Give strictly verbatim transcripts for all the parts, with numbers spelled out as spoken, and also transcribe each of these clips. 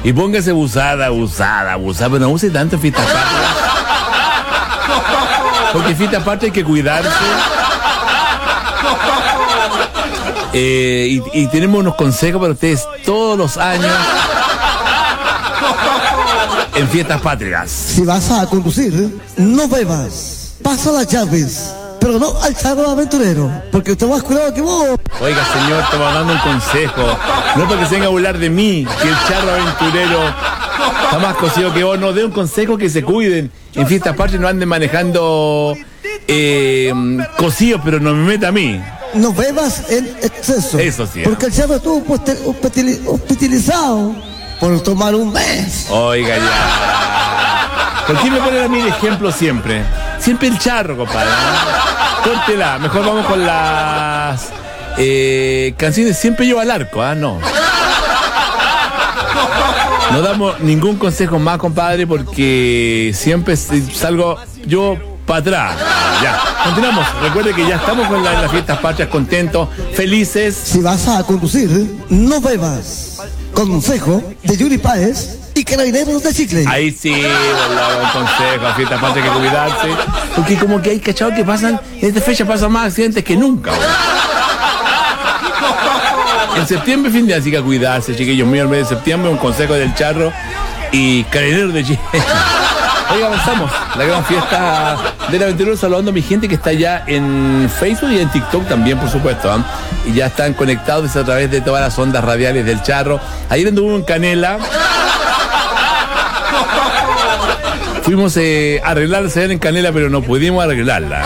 Y póngase abusada, abusada, abusada, pero no use tanto en fiestas patrias. Porque en fiestas patrias hay que cuidarse. Eh, y, y tenemos unos consejos para ustedes todos los años en fiestas patrias. Si vas a conducir, no bebas. Pasa las llaves, pero no al charro aventurero, porque usted más cuidado que vos. Oiga, señor, estaba dando un consejo. No es porque se venga a burlar de mí, que el charro aventurero está más cocido que vos. No, dé un consejo que se cuiden. En fiestas patrias no anden manejando eh, cocidos, pero no me meta a mí. No bebas en exceso. Eso sí. Porque el charro estuvo hospitalizado por tomar un mes. Oiga, ya. ¿Por qué me ponen a mí el ejemplo siempre? Siempre el charro, compadre. Córtela. Mejor vamos con las eh, canciones Siempre Yo al Arco, ¿ah? No. No damos ningún consejo más, compadre, porque siempre salgo yo para atrás. Ya, continuamos. Recuerde que ya estamos con la, en las fiestas patrias, contentos, felices. Si vas a conducir, no bebas. Consejo de Yuri Páez y Carabineros de Chicle. Ahí sí, bueno, un consejo, a fiestas patrias hay que cuidarse. Porque como que hay cachado que pasan, en esta fecha pasan más accidentes que nunca. Bueno. En septiembre, fin de año, así que a cuidarse, chiquillos míos, el mes de septiembre, un consejo del charro y Carabineros de Chicle. Oiga, avanzamos. La gran fiesta del aventurero, saludando a mi gente que está ya en Facebook y en TikTok también, por supuesto. ¿eh? Y ya están conectados a través de todas las ondas radiales del charro. Ayer anduvo en Canela. Fuimos eh, a arreglar la señal en Canela, pero no pudimos arreglarla.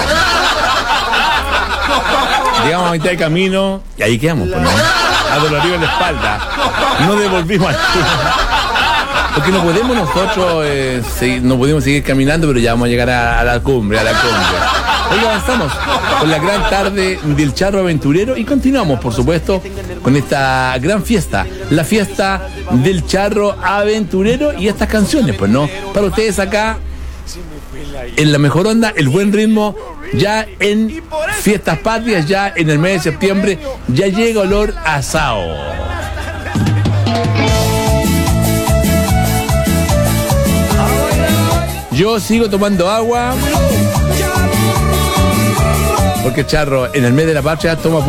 Llegamos a mitad de camino y ahí quedamos, pues, ¿no? Adolorido en la espalda. No devolvimos al porque no podemos nosotros, eh, seguir, no podemos seguir caminando, pero ya vamos a llegar a, a la cumbre, a la cumbre. Hoy avanzamos con la gran tarde del charro aventurero y continuamos, por supuesto, con esta gran fiesta, la fiesta del charro aventurero y estas canciones, pues, ¿no? Para ustedes acá, en la mejor onda, el buen ritmo, ya en fiestas patrias, ya en el mes de septiembre, ya llega olor a asado. Yo sigo tomando agua porque charro en el mes de la patria toma